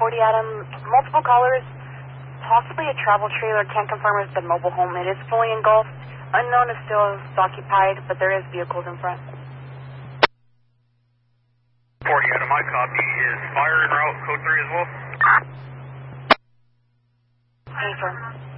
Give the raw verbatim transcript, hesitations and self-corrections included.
forty Adam, multiple callers, possibly a travel trailer. Can't confirm if the mobile home it is fully engulfed. Unknown is still occupied, but there is vehicles in front. forty Adam, my copy is fire en route, code three as well. Confirm.